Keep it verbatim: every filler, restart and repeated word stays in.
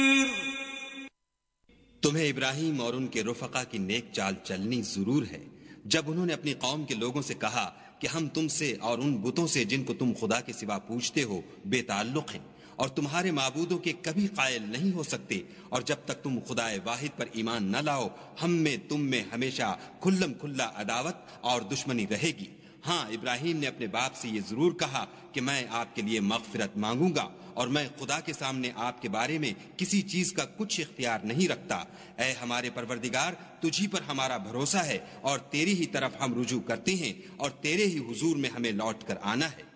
तुम्हें इब्राहिम और उनके रुफका की नेक चाल चलनी जरूर है जब उन्होंने अपनी कौम के लोगों से कहा कि हम तुमसे और उन बुतों से जिनको तुम खुदा के सिवा पूछते हो बेताल्लुक हैं और तुम्हारे माबूदों के कभी कायल नहीं हो सकते, और जब तक तुम खुदाए वाहिद पर ईमान न लाओ हम में तुम में हमेशा खुल्लम खुल्ला अदावत और दुश्मनी रहेगी। हाँ, इब्राहिम ने अपने बाप से ये जरूर कहा कि मैं आपके लिए मगफिरत मांगूंगा और मैं खुदा के सामने आपके बारे में किसी चीज का कुछ इख्तियार नहीं रखता। ऐ हमारे परवरदिगार, तुझी पर हमारा भरोसा है और तेरी ही तरफ हम रुजू करते हैं और तेरे ही हुजूर में हमें लौट कर आना है।